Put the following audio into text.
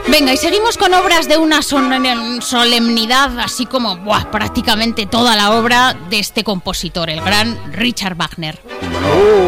Venga, y seguimos con obras de una solemnidad, así como prácticamente toda la obra de este compositor, el gran Richard Wagner.